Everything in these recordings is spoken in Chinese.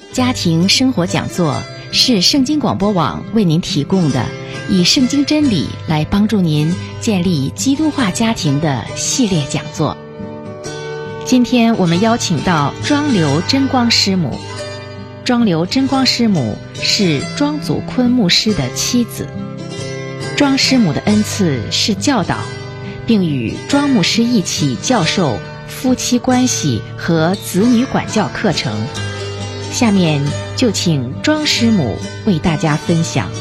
家庭生活讲座是圣经广播网为您提供的以圣经真理来帮助您建立基督化家庭的系列讲座。今天我们邀请到庄刘真光师母。庄刘真光师母是庄祖坤牧师的妻子。庄师母的恩赐是教导，并与庄牧师一起教授夫妻关系和子女管教课程。下面就请庄师母为大家分享。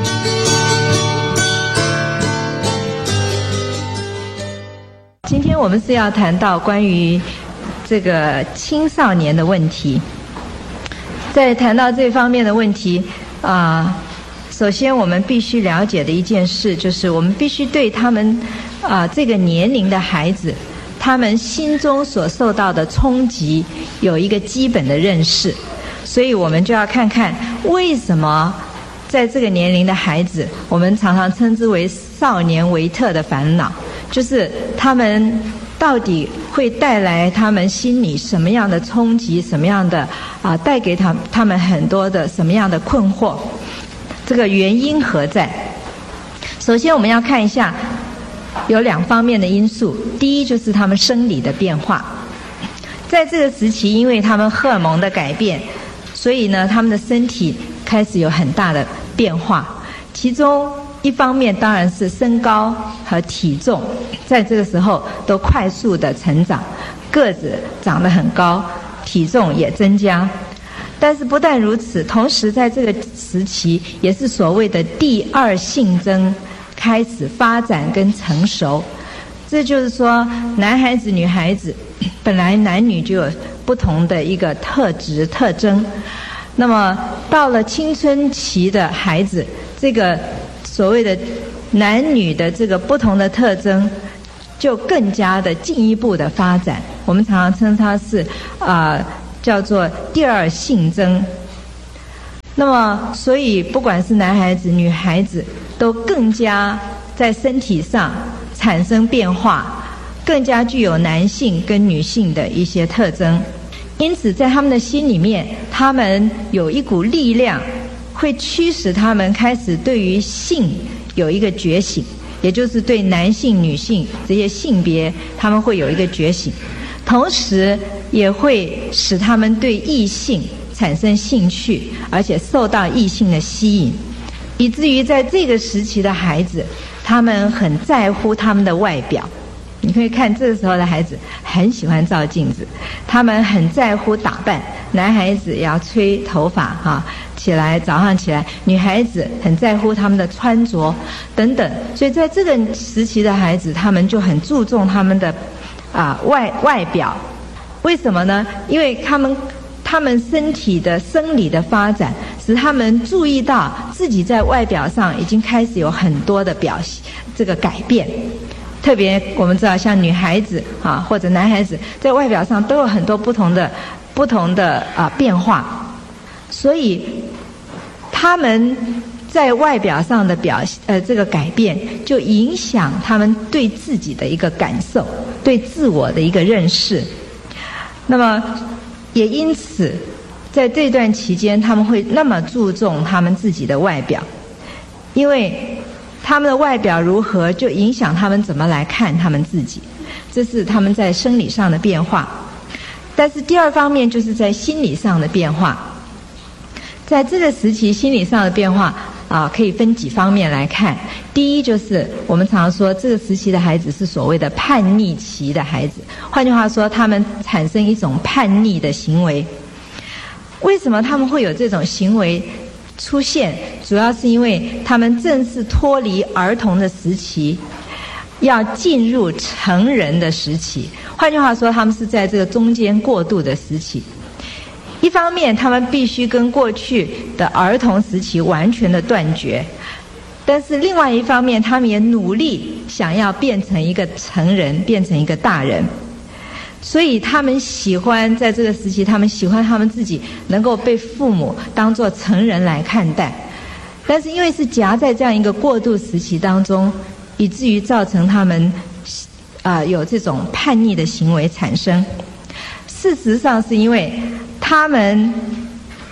今天我们是要谈到关于这个青少年的问题。在谈到这方面的问题首先我们必须了解的一件事，就是我们必须对他们这个年龄的孩子，他们心中所受到的冲击有一个基本的认识。所以我们就要看看为什么在这个年龄的孩子，我们常常称之为少年维特的烦恼，就是他们到底会带来他们心里什么样的冲击，什么样的带给他们很多的什么样的困惑，这个原因何在？首先我们要看一下有两方面的因素。第一就是他们生理的变化，在这个时期因为他们荷尔蒙的改变，所以呢他们的身体开始有很大的变化。其中一方面当然是身高和体重在这个时候都快速的成长，个子长得很高，体重也增加。但是不但如此，同时在这个时期也是所谓的第二性征开始发展跟成熟。这就是说男孩子女孩子本来男女就有不同的一个特质特征，那么到了青春期的孩子，这个所谓的男女的这个不同的特征就更加的进一步的发展。我们常常称它是叫做第二性征。那么所以不管是男孩子女孩子都更加在身体上产生变化，更加具有男性跟女性的一些特征。因此在他们的心里面，他们有一股力量会驱使他们开始对于性有一个觉醒，也就是对男性女性这些性别他们会有一个觉醒，同时也会使他们对异性产生兴趣，而且受到异性的吸引，以至于在这个时期的孩子，他们很在乎他们的外表。你可以看这个时候的孩子很喜欢照镜子，他们很在乎打扮，男孩子也要吹头发起来，早上起来，女孩子很在乎他们的穿着等等。所以在这个时期的孩子，他们就很注重他们的外表。为什么呢？因为他们身体的生理的发展使他们注意到自己在外表上已经开始有很多的这个改变。特别我们知道像女孩子或者男孩子在外表上都有很多不同的变化，所以他们在外表上的这个改变就影响他们对自己的一个感受，对自我的一个认识。那么也因此在这段期间他们会那么注重他们自己的外表，因为他们的外表如何就影响他们怎么来看他们自己，这是他们在生理上的变化。但是第二方面就是在心理上的变化。在这个时期心理上的变化可以分几方面来看。第一就是我们常说这个时期的孩子是所谓的叛逆期的孩子，换句话说他们产生一种叛逆的行为。为什么他们会有这种行为出现？主要是因为他们正是脱离儿童的时期，要进入成人的时期。换句话说他们是在这个中间过渡的时期。一方面他们必须跟过去的儿童时期完全的断绝，但是另外一方面他们也努力想要变成一个成人，变成一个大人。所以他们喜欢在这个时期，他们喜欢他们自己能够被父母当作成人来看待。但是因为是夹在这样一个过渡时期当中，以至于造成他们有这种叛逆的行为产生。事实上是因为他们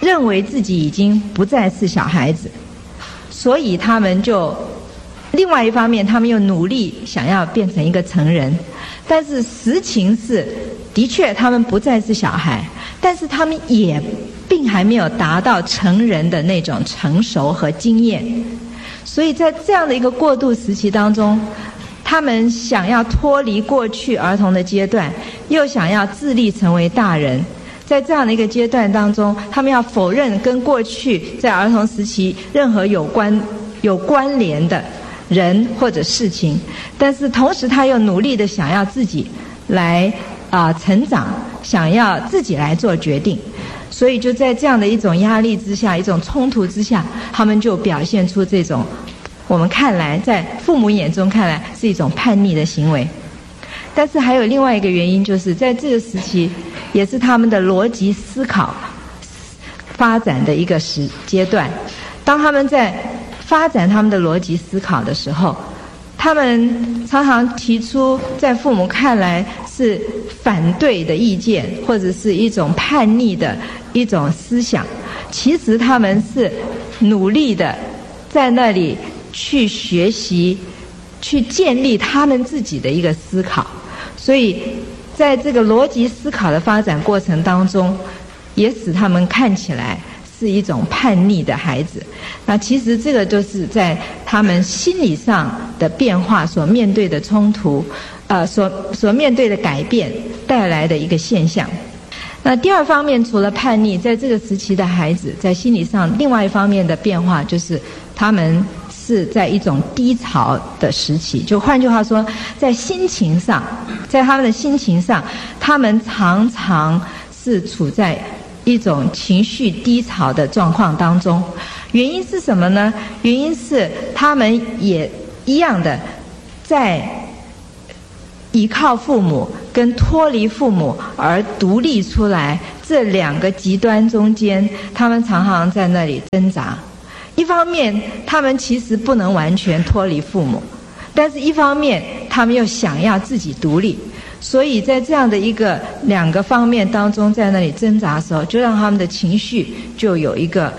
认为自己已经不再是小孩子，所以他们就另外一方面，他们又努力想要变成一个成人，但是实情是，的确他们不再是小孩，但是他们也并还没有达到成人的那种成熟和经验，所以在这样的一个过渡时期当中，他们想要脱离过去儿童的阶段，又想要自立成为大人。在这样的一个阶段当中，他们要否认跟过去在儿童时期任何有关联的人或者事情，但是同时他又努力的想要自己来成长，想要自己来做决定。所以就在这样的一种压力之下，一种冲突之下，他们就表现出这种我们看来在父母眼中看来是一种叛逆的行为。但是还有另外一个原因，就是在这个时期也是他们的逻辑思考发展的一个阶段。当他们在发展他们的逻辑思考的时候，他们常常提出在父母看来是反对的意见，或者是一种叛逆的一种思想，其实他们是努力的在那里去学习，去建立他们自己的一个思考。所以在这个逻辑思考的发展过程当中，也使他们看起来是一种叛逆的孩子。那其实这个就是在他们心理上的变化所面对的冲突，所面对的改变带来的一个现象。那第二方面，除了叛逆，在这个时期的孩子在心理上另外一方面的变化，就是他们是在一种低潮的时期。就换句话说，在心情上，在他们的心情上，他们常常是处在一种情绪低潮的状况当中。原因是什么呢？原因是他们也一样的在依靠父母跟脱离父母而独立出来这两个极端中间，他们常常在那里挣扎。一方面他们其实不能完全脱离父母，但是一方面他们又想要自己独立，所以在这样的两个方面当中在那里挣扎的时候，就让他们的情绪就有一个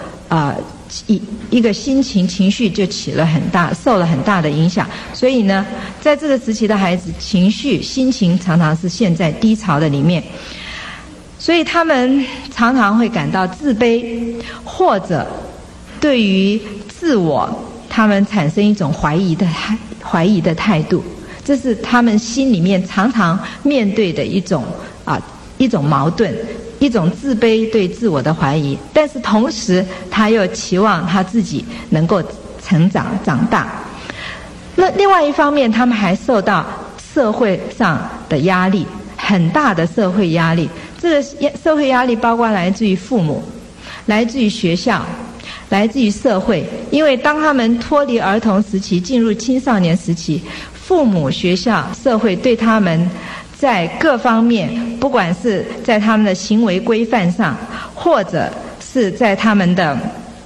情绪就受了很大的影响。所以呢，在这个时期的孩子心情常常是陷在低潮的里面，所以他们常常会感到自卑，或者对于自我他们产生一种怀疑的态度。这是他们心里面常常面对的一种矛盾，一种自卑对自我的怀疑，但是同时他又期望他自己能够长大。那另外一方面，他们还受到社会上的压力，很大的社会压力。这个社会压力包括来自于父母，来自于学校，来自于社会。因为当他们脱离儿童时期进入青少年时期，父母、学校、社会对他们在各方面，不管是在他们的行为规范上，或者是在他们的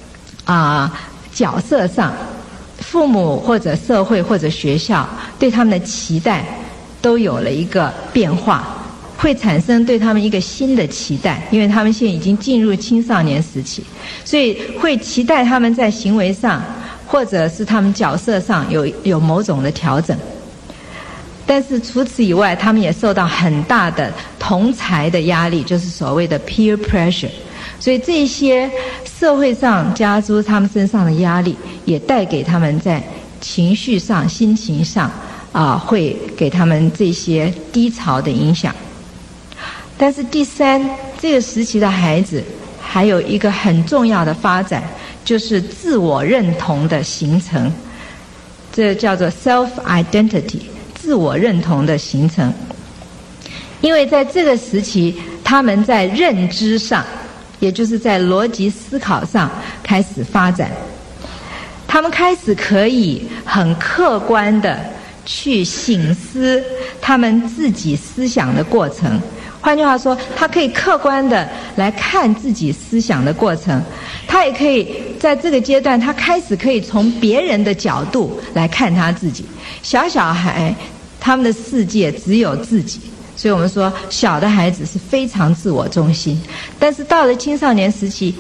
角色上，父母或者社会或者学校对他们的期待都有了一个变化，会产生对他们一个新的期待。因为他们现在已经进入青少年时期，所以会期待他们在行为上或者是他们角色上有某种的调整。但是除此以外，他们也受到很大的同侪的压力，就是所谓的 peer pressure。所以这些社会上加诸他们身上的压力，也带给他们在情绪上、心情上会给他们这些低潮的影响。但是第三，这个时期的孩子还有一个很重要的发展，就是自我认同的形成，这叫做 self identity， 自我认同的形成。因为在这个时期，他们在认知上，也就是在逻辑思考上开始发展，他们开始可以很客观的去省思他们自己思想的过程。换句话说，他可以客观的来看自己思想的过程，他也可以在这个阶段，他开始可以从别人的角度来看他自己。小孩他们的世界只有自己，所以我们说小的孩子是非常自我中心。但是到了青少年时期，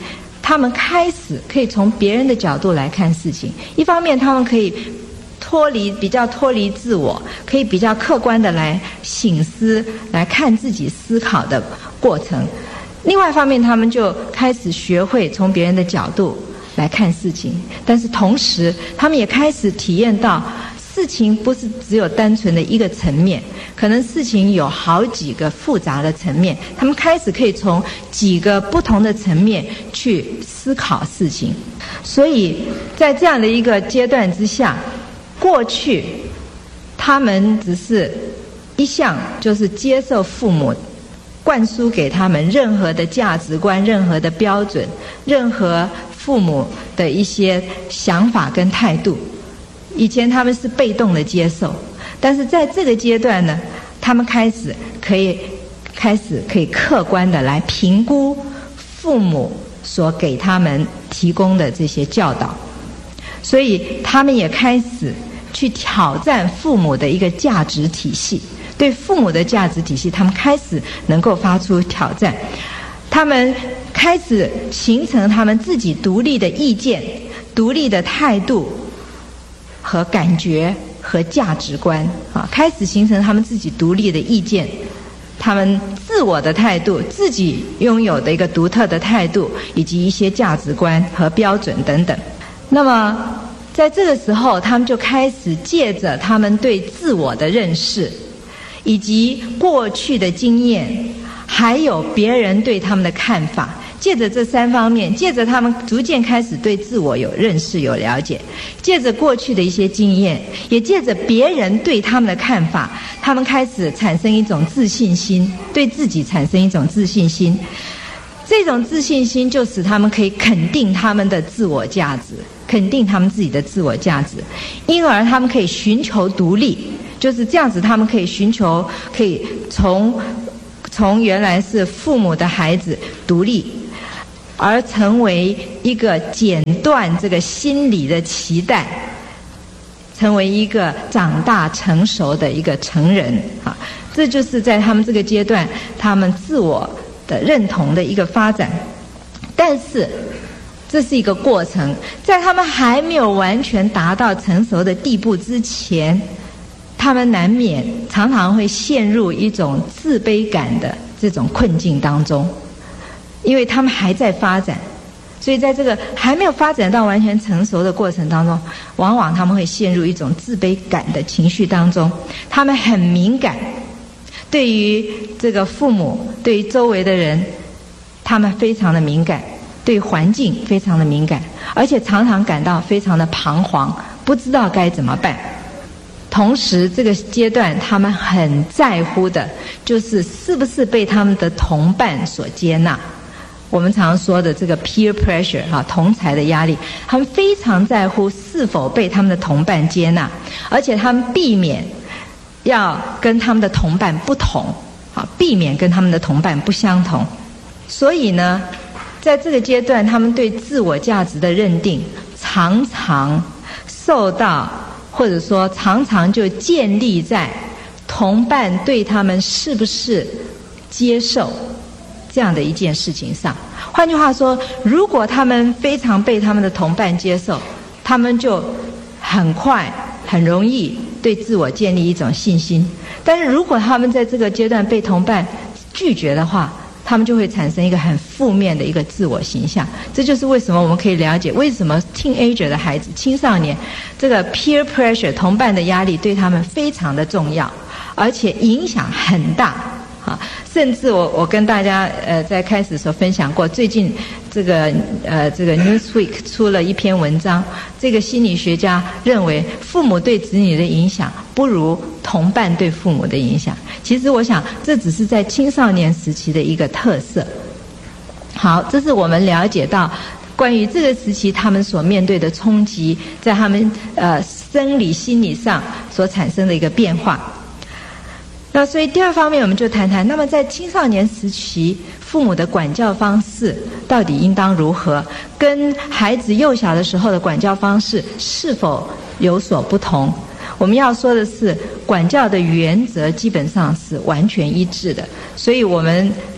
他们开始可以从别人的角度来看事情。一方面，他们可以比较脱离自我，可以比较客观的来省思，来看自己思考的过程。另外一方面，他们就开始学会从别人的角度来看事情，但是同时，他们也开始体验到事情不是只有单纯的一个层面，可能事情有好几个复杂的层面，他们开始可以从几个不同的层面去思考事情。所以在这样的一个阶段之下，过去他们只是一向就是接受父母灌输给他们任何的价值观、任何的标准、任何父母的一些想法跟态度。以前他们是被动的接受，但是在这个阶段呢，他们开始可以客观的来评估父母所给他们提供的这些教导，所以他们也开始去挑战父母的一个价值体系。对父母的价值体系，他们开始能够发出挑战，他们开始形成他们自己独立的意见、独立的态度和感觉和价值观开始形成他们自己独立的意见，他们自我的态度，自己拥有的一个独特的态度，以及一些价值观和标准等等。那么在这个时候，他们就开始借着他们对自我的认识，以及过去的经验，还有别人对他们的看法，借着这三方面，借着他们逐渐开始对自我有认识、有了解，借着过去的一些经验，也借着别人对他们的看法，他们开始产生一种自信心，对自己产生一种自信心。这种自信心就使他们可以肯定他们的自我价值，肯定他们自己的自我价值，因而他们可以寻求独立。就是这样子，他们可以寻求，可以从原来是父母的孩子独立，而成为一个剪断这个心理的脐带，成为一个长大成熟的一个成人啊。这就是在他们这个阶段，他们自我的认同的一个发展。但是这是一个过程，在他们还没有完全达到成熟的地步之前，他们难免常常会陷入一种自卑感的这种困境当中，因为他们还在发展，所以在这个还没有发展到完全成熟的过程当中，往往他们会陷入一种自卑感的情绪当中。他们很敏感，对于这个父母，对于周围的人，他们非常的敏感，对环境非常的敏感，而且常常感到非常的彷徨，不知道该怎么办。同时这个阶段他们很在乎的就是是不是被他们的同伴所接纳，我们常说的这个 peer pressure 同侪的压力，他们非常在乎是否被他们的同伴接纳，而且他们避免要跟他们的同伴不同，避免跟他们的同伴不相同。所以呢，在这个阶段他们对自我价值的认定常常受到，或者说常常就建立在同伴对他们是不是接受这样的一件事情上。换句话说，如果他们非常被他们的同伴接受，他们就很快很容易对自我建立一种信心。但是如果他们在这个阶段被同伴拒绝的话，他们就会产生一个很负面的一个自我形象。这就是为什么我们可以了解为什么 teenager 的孩子、青少年，这个 peer pressure 同伴的压力对他们非常的重要，而且影响很大啊。甚至我跟大家在开始所分享过，最近这个 Newsweek 出了一篇文章，这个心理学家认为父母对子女的影响不如同伴对父母的影响。其实我想这只是在青少年时期的一个特色。好，这是我们了解到关于这个时期他们所面对的冲击，在他们生理心理上所产生的一个变化。那所以第二方面我们就谈谈，那么在青少年时期父母的管教方式到底应当如何，跟孩子幼小的时候的管教方式是否有所不同。我们要说的是，管教的原则基本上是完全一致的，所以我们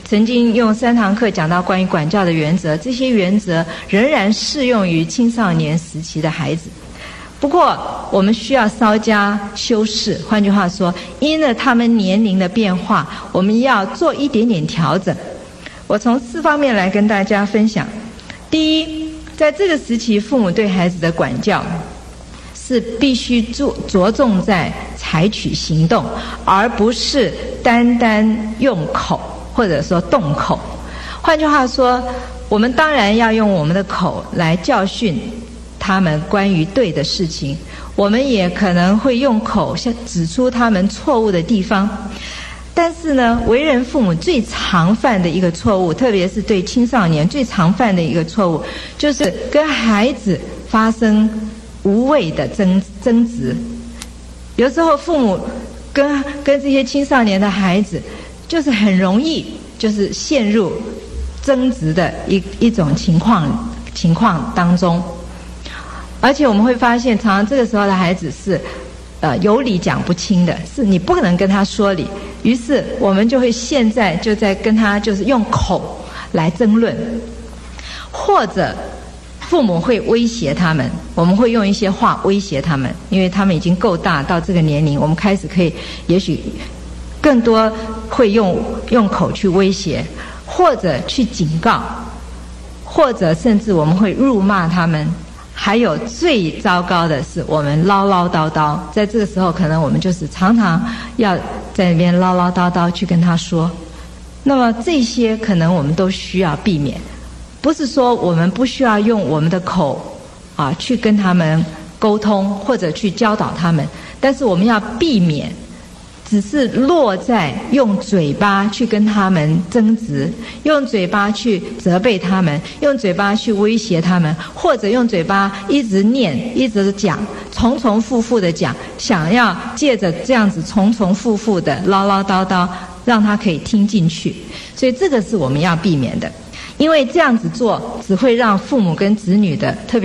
曾经用3堂课讲到关于管教的原则，这些原则仍然适用于青少年时期的孩子。不过我们需要稍加修饰，换句话说，因了他们年龄的变化，我们要做一点点调整。我从4方面来跟大家分享。第一，在这个时期，父母对孩子的管教是必须着重在采取行动，而不是单单用口或者说动口。换句话说，我们当然要用我们的口来教训他们关于对的事情，我们也可能会用口指出他们错误的地方。但是呢，为人父母最常犯的一个错误，特别是对青少年最常犯的一个错误，就是跟孩子发生无谓的争执。有时候父母跟这些青少年的孩子，就是很容易就是陷入争执的一种情况当中。而且我们会发现，常常这个时候的孩子是有理讲不清的，是你不可能跟他说理，于是我们就会现在就在跟他就是用口来争论，或者父母会威胁他们，我们会用一些话威胁他们，因为他们已经够大，到这个年龄，我们开始可以也许更多会用口去威胁，或者去警告，或者甚至我们会辱骂他们。还有最糟糕的是，我们唠唠叨叨，在这个时候可能我们就是常常要在那边唠唠叨叨去跟他说。那么这些可能我们都需要避免，不是说我们不需要用我们的口去跟他们沟通或者去教导他们，但是我们要避免只是落在用嘴巴去跟他们争执，用嘴巴去责备他们，用嘴巴去威胁他们，或者用嘴巴一直念一直讲，重重复复的讲，想要借着这样子重重复复的唠唠叨叨让他可以听进去。所以这个是我们要避免的，因为这样子做只会让父母跟子女的特别